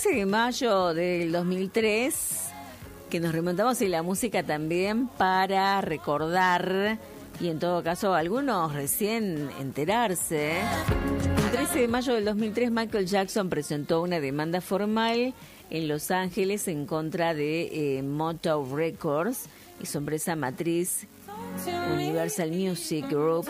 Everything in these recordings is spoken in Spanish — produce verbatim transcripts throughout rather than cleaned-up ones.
trece de mayo del dos mil tres, que nos remontamos en la música también para recordar y en todo caso algunos recién enterarse. El trece de mayo del dos mil tres Michael Jackson presentó una demanda formal en Los Ángeles en contra de eh, Motown Records y su empresa matriz Universal Music Group.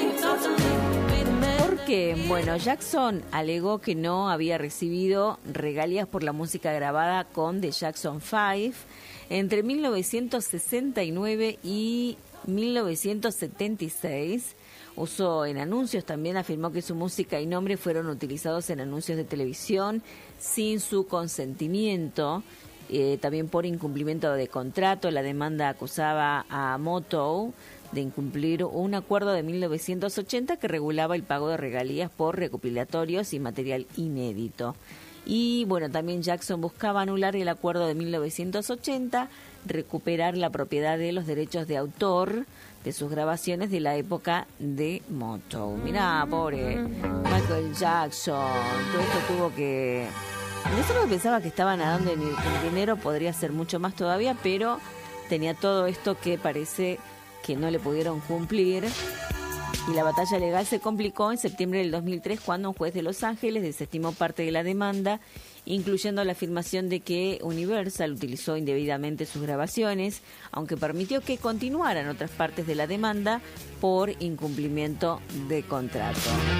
Porque, bueno, Jackson alegó que no había recibido regalías por la música grabada con The Jackson Five entre mil novecientos sesenta y nueve y mil novecientos setenta y seis. Usó en anuncios, también afirmó que su música y nombre fueron utilizados en anuncios de televisión sin su consentimiento. Eh, también por incumplimiento de contrato, la demanda acusaba a Motown de incumplir un acuerdo de mil novecientos ochenta que regulaba el pago de regalías por recopilatorios y material inédito. Y bueno, también Jackson buscaba anular el acuerdo de mil novecientos ochenta, recuperar la propiedad de los derechos de autor de sus grabaciones de la época de Motown. Mirá, pobre Michael Jackson, todo esto tuvo que... Nosotros pensaba que estaba nadando en el dinero, podría ser mucho más todavía, pero tenía todo esto que parece que no le pudieron cumplir. Y la batalla legal se complicó en septiembre del dos mil tres cuando un juez de Los Ángeles desestimó parte de la demanda, incluyendo la afirmación de que Universal utilizó indebidamente sus grabaciones, aunque permitió que continuaran otras partes de la demanda por incumplimiento de contrato.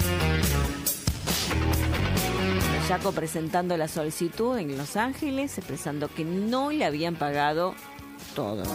Jaco presentando la solicitud en Los Ángeles, expresando que no le habían pagado todo.